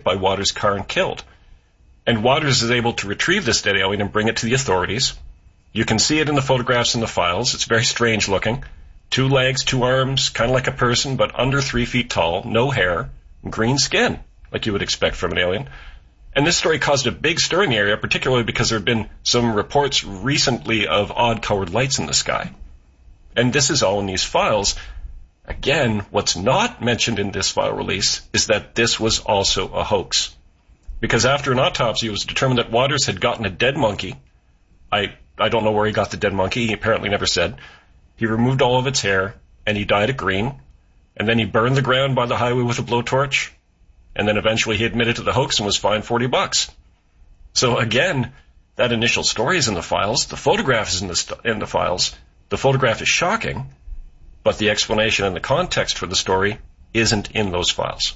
by Waters' car and killed. And Waters is able to retrieve this dead alien and bring it to the authorities. You can see it in the photographs in the files. It's very strange looking. 2 legs, 2 arms, kind of like a person, but under 3 feet tall, no hair, green skin, like you would expect from an alien. And this story caused a big stir in the area, particularly because there have been some reports recently of odd-colored lights in the sky. And this is all in these files. Again, what's not mentioned in this file release is that this was also a hoax. Because after an autopsy, it was determined that Waters had gotten a dead monkey. I don't know where he got the dead monkey. He apparently never said. He removed all of its hair, and he dyed it green. And then he burned the ground by the highway with a blowtorch. And then eventually he admitted to the hoax and was fined $40. So again, that initial story is in the files. The photograph is in the files. The photograph is shocking, but the explanation and the context for the story isn't in those files.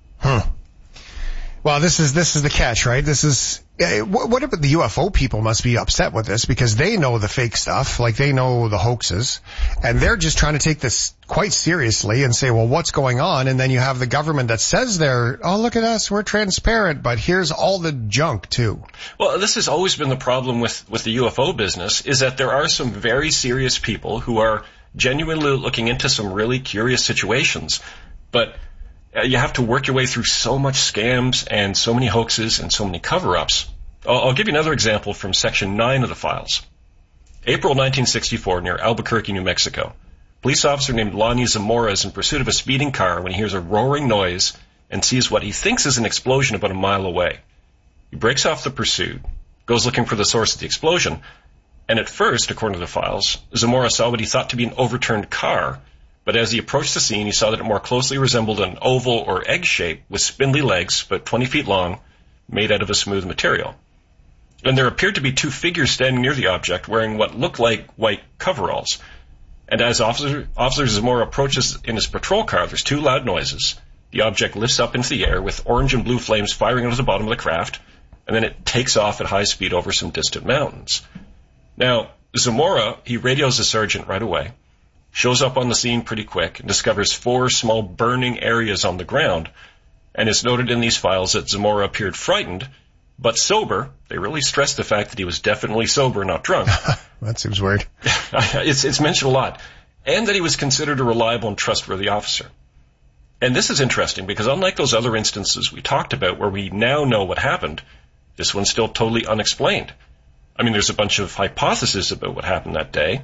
Well, this is the catch, right? This is what about the UFO people must be upset with this because they know the fake stuff, like they know the hoaxes, and they're just trying to take this quite seriously and say, well, what's going on? And then you have the government that says oh, look at us, we're transparent, but here's all the junk too. Well, this has always been the problem with the UFO business, is that there are some very serious people who are genuinely looking into some really curious situations, but you have to work your way through so much scams and so many hoaxes and so many cover-ups. I'll give you another example from Section 9 of the files. April 1964, near Albuquerque, New Mexico. Police officer named Lonnie Zamora is in pursuit of a speeding car when he hears a roaring noise and sees what he thinks is an explosion about a mile away. He breaks off the pursuit, goes looking for the source of the explosion, and at first, according to the files, Zamora saw what he thought to be an overturned car. But as he approached the scene, he saw that it more closely resembled an oval or egg shape with spindly legs, about 20 feet long, made out of a smooth material. And there appeared to be 2 figures standing near the object wearing what looked like white coveralls. And as Officer Zamora approaches in his patrol car, there's 2 loud noises. The object lifts up into the air with orange and blue flames firing out of the bottom of the craft, and then it takes off at high speed over some distant mountains. Now, Zamora, he radios the sergeant right away, shows up on the scene pretty quick and discovers 4 small burning areas on the ground, and it's noted in these files that Zamora appeared frightened, but sober. They really stressed the fact that he was definitely sober, not drunk. That seems weird. It's mentioned a lot. And that he was considered a reliable and trustworthy officer. And this is interesting because unlike those other instances we talked about where we now know what happened, this one's still totally unexplained. I mean, there's a bunch of hypotheses about what happened that day.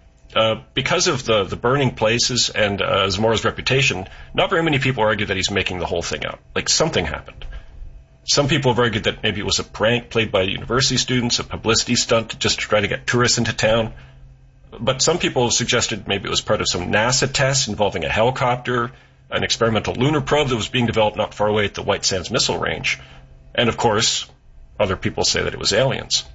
Because of the burning places and Zamora's reputation, not very many people argue that he's making the whole thing up. Like, something happened. Some people have argued that maybe it was a prank played by university students, a publicity stunt just to try to get tourists into town. But some people have suggested maybe it was part of some NASA test involving a helicopter, an experimental lunar probe that was being developed not far away at the White Sands Missile Range. And, of course, other people say that it was aliens.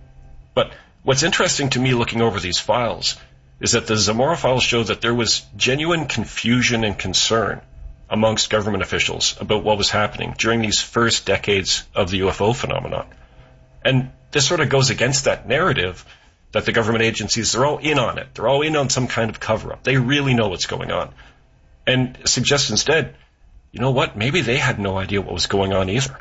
But what's interesting to me looking over these files is that the Zamora files show that there was genuine confusion and concern amongst government officials about what was happening during these first decades of the UFO phenomenon. And this sort of goes against that narrative that the government agencies, they're all in on it. They're all in on some kind of cover-up. They really know what's going on. And suggests instead, you know what, maybe they had no idea what was going on either.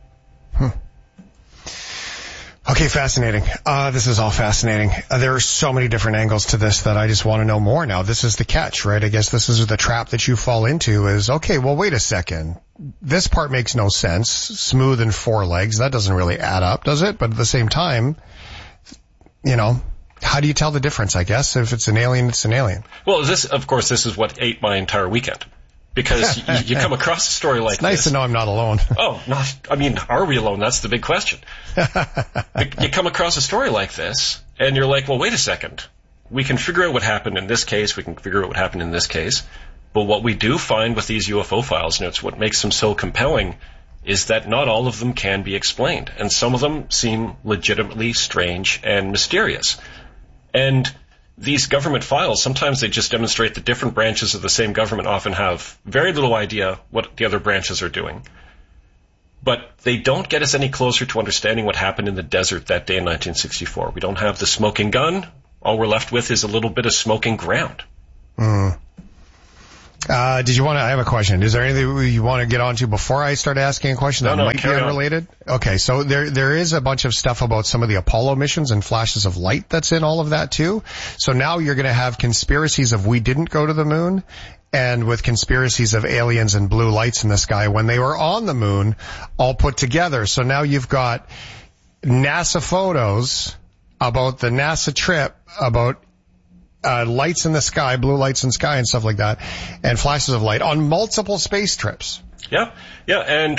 Okay, fascinating. This is all fascinating. There are so many different angles to this that I just want to know more now. This is the catch, right? I guess this is the trap that you fall into is, okay, well, wait a second. This part makes no sense. Smooth and 4 legs. That doesn't really add up, does it? But at the same time, you know, how do you tell the difference, I guess? If it's an alien, it's an alien. Well, this is what ate my entire weekend. Because you come across a story like this. It's nice to know I'm not alone. Are we alone? That's the big question. You come across a story like this, and you're like, well, wait a second. We can figure out what happened in this case. We can figure out what happened in this case. But what we do find with these UFO files, and it's what makes them so compelling, is that not all of them can be explained. And some of them seem legitimately strange and mysterious. And these government files, sometimes they just demonstrate that different branches of the same government often have very little idea what the other branches are doing. But they don't get us any closer to understanding what happened in the desert that day in 1964. We don't have the smoking gun. All we're left with is a little bit of smoking ground. I have a question. Is there anything you want to get onto before I start asking a question that might be unrelated? Okay, so there is a bunch of stuff about some of the Apollo missions and flashes of light that's in all of that too. So now you're going to have conspiracies of we didn't go to the moon, and with conspiracies of aliens and blue lights in the sky when they were on the moon all put together. So now you've got NASA photos about the NASA trip, about lights in the sky, blue lights in the sky and stuff like that, and flashes of light on multiple space trips. Yeah, and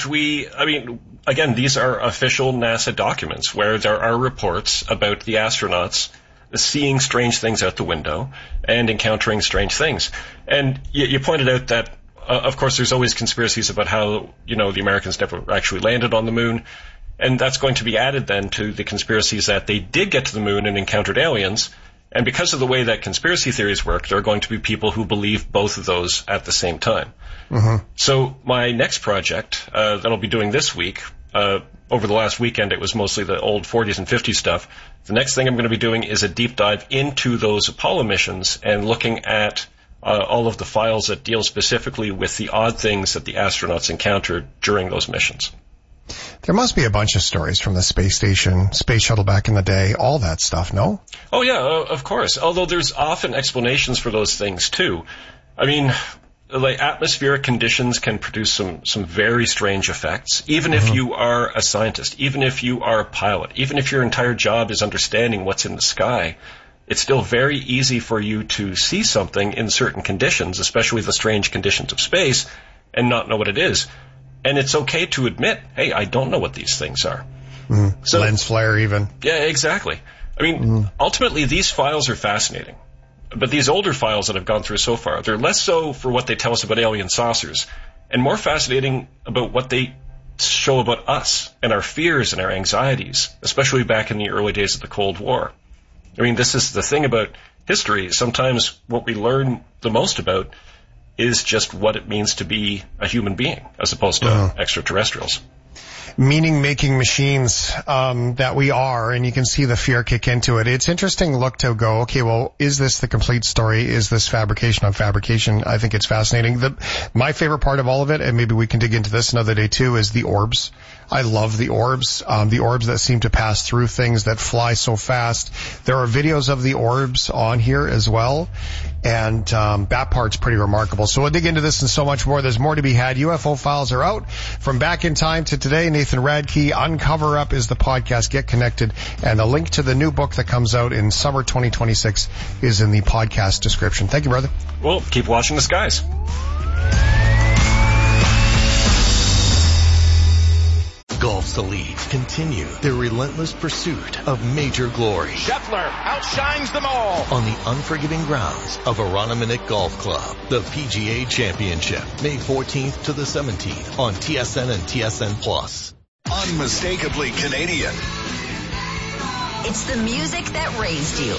again, these are official NASA documents where there are reports about the astronauts seeing strange things out the window and encountering strange things. And you pointed out that, of course, there's always conspiracies about how, the Americans never actually landed on the moon. And that's going to be added then to the conspiracies that they did get to the moon and encountered aliens. And because of the way that conspiracy theories work, there are going to be people who believe both of those at the same time. Mm-hmm. So my next project that I'll be doing this week, over the last weekend it was mostly the old 40s and 50s stuff. The next thing I'm going to be doing is a deep dive into those Apollo missions and looking at all of the files that deal specifically with the odd things that the astronauts encountered during those missions. There must be a bunch of stories from the space station, space shuttle back in the day, all that stuff, no? Oh yeah, of course. Although there's often explanations for those things too. I mean, like atmospheric conditions can produce some very strange effects. Even if you are a scientist, even if you are a pilot, even if your entire job is understanding what's in the sky, it's still very easy for you to see something in certain conditions, especially the strange conditions of space, and not know what it is. And it's okay to admit, hey, I don't know what these things are. Mm-hmm. So, lens flare even. Yeah, exactly. I mean, ultimately, these files are fascinating. But these older files that I've gone through so far, they're less so for what they tell us about alien saucers, and more fascinating about what they show about us and our fears and our anxieties, especially back in the early days of the Cold War. I mean, this is the thing about history. Sometimes what we learn the most about is just what it means to be a human being, as opposed to extraterrestrials. Meaning-making machines that we are, and you can see the fear kick into it. It's interesting look to go, okay, well, is this the complete story? Is this fabrication on fabrication? I think it's fascinating. My favorite part of all of it, and maybe we can dig into this another day too, is the orbs. I love the orbs that seem to pass through things that fly so fast. There are videos of the orbs on here as well, and that part's pretty remarkable. So we'll dig into this and so much more. There's more to be had. UFO Files are out. From Back in Time to Today, Nathan Radke. Uncover Up is the podcast. Get connected. And the link to the new book that comes out in summer 2026 is in the podcast description. Thank you, brother. Well, keep watching the skies. Golf's elite continue their relentless pursuit of major glory. Scheffler outshines them all on the unforgiving grounds of Aroniminick Golf Club. The PGA Championship, May 14th to the 17th on TSN and TSN Plus. Unmistakably Canadian. It's the music that raised you.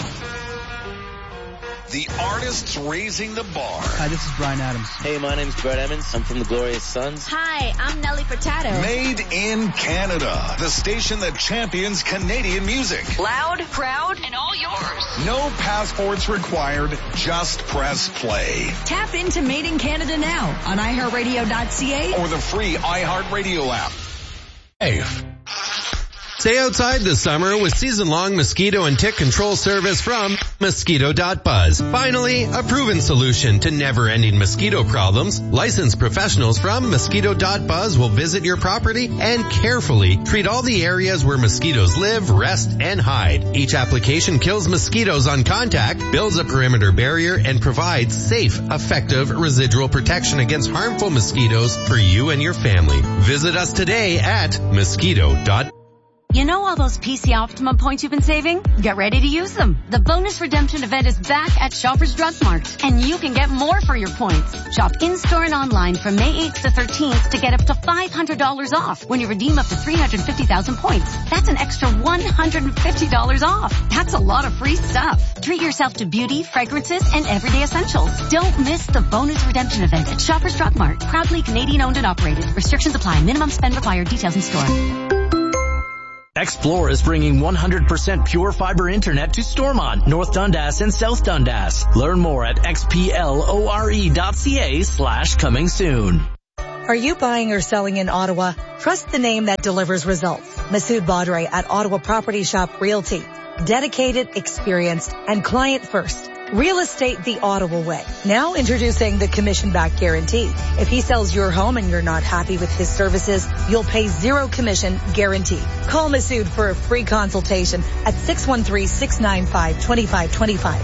The artists raising the bar. Hi, this is Bryan Adams. Hey, my name's Brett Emmons. I'm from the Glorious Sons. Hi, I'm Nelly Furtado. Made in Canada. The station that champions Canadian music. Loud, proud, and all yours. No passports required. Just press play. Tap into Made in Canada now on iHeartRadio.ca or the free iHeartRadio app. Hey. Stay outside this summer with season-long mosquito and tick control service from Mosquito.buzz. Finally, a proven solution to never-ending mosquito problems. Licensed professionals from Mosquito.buzz will visit your property and carefully treat all the areas where mosquitoes live, rest, and hide. Each application kills mosquitoes on contact, builds a perimeter barrier, and provides safe, effective residual protection against harmful mosquitoes for you and your family. Visit us today at Mosquito.buzz. You know all those PC Optimum points you've been saving? Get ready to use them. The bonus redemption event is back at Shoppers Drug Mart, and you can get more for your points. Shop in-store and online from May 8th to 13th to get up to $500 off when you redeem up to 350,000 points. That's an extra $150 off. That's a lot of free stuff. Treat yourself to beauty, fragrances, and everyday essentials. Don't miss the bonus redemption event at Shoppers Drug Mart. Proudly Canadian owned and operated. Restrictions apply. Minimum spend required. Details in store. Xplore is bringing 100% pure fiber internet to Stormont, North Dundas, and South Dundas. Learn more at xplore.ca/coming soon. Are you buying or selling in Ottawa? Trust the name that delivers results. Masood Badre at Ottawa Property Shop Realty. Dedicated, experienced, and client first. Real estate the Ottawa way. Now introducing the commission-back guarantee. If he sells your home and you're not happy with his services, you'll pay zero commission guaranteed. Call Masood for a free consultation at 613-695-2525.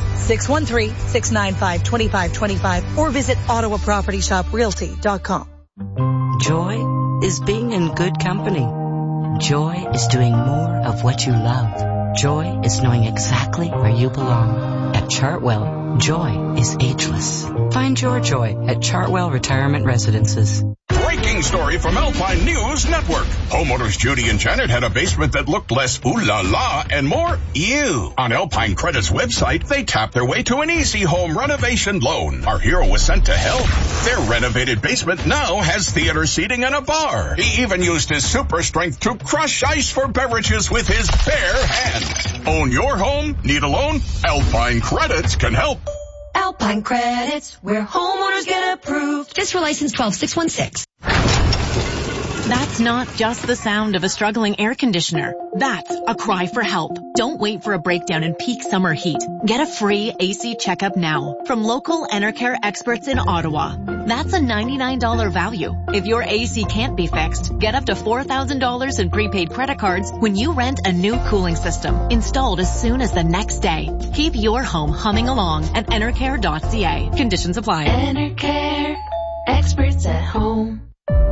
613-695-2525 or visit OttawaPropertyShopRealty.com. Joy is being in good company. Joy is doing more of what you love. Joy is knowing exactly where you belong. At Chartwell, joy is ageless. Find your joy at Chartwell Retirement Residences. Breaking story from Alpine News Network. Homeowners Judy and Janet had a basement that looked less ooh la la and more ew. On Alpine Credit's website, they tapped their way to an easy home renovation loan. Our hero was sent to help. Their renovated basement now has theater seating and a bar. He even used his super strength to crush ice for beverages with his bare hands. Own your home? Need a loan? Alpine Credits can help. Alpine Credits, where homeowners get approved. Just for license 12616. That's not just the sound of a struggling air conditioner. That's a cry for help. Don't wait for a breakdown in peak summer heat. Get a free AC checkup now from local Enercare experts in Ottawa. That's a $99 value. If your AC can't be fixed, get up to $4,000 in prepaid credit cards when you rent a new cooling system installed as soon as the next day. Keep your home humming along at enercare.ca. Conditions apply. Enercare, experts at home.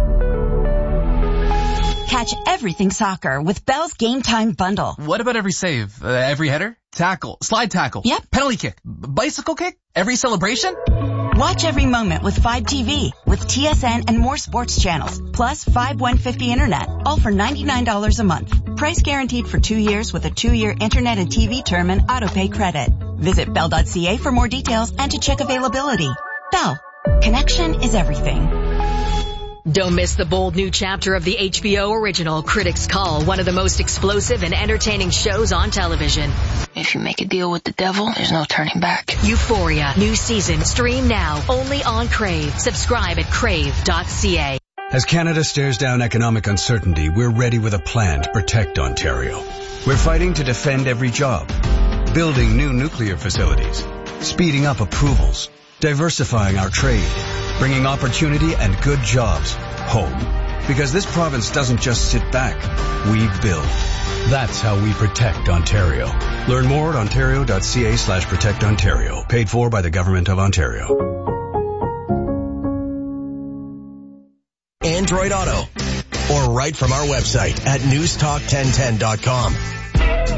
Catch everything soccer with Bell's Game Time Bundle. What about every save? Every header? Tackle? Slide tackle? Yep. Penalty kick? Bicycle kick? Every celebration? Watch every moment with 5TV with TSN and more sports channels, plus 5150 internet, all for $99 a month. Price guaranteed for 2 years with a 2-year internet and TV term and autopay credit. Visit bell.ca for more details and to check availability. Bell. Connection is everything. Don't miss the bold new chapter of the HBO original Critics Call, one of the most explosive and entertaining shows on television. If you make a deal with the devil, there's no turning back. Euphoria, new season, stream now, only on Crave. Subscribe at crave.ca. As Canada stares down economic uncertainty, we're ready with a plan to protect Ontario. We're fighting to defend every job, building new nuclear facilities, speeding up approvals, diversifying our trade, bringing opportunity and good jobs home. Because this province doesn't just sit back, we build. That's how we protect Ontario. Learn more at ontario.ca/protectontario. Paid for by the Government of Ontario. Android Auto, or right from our website at newstalk1010.com.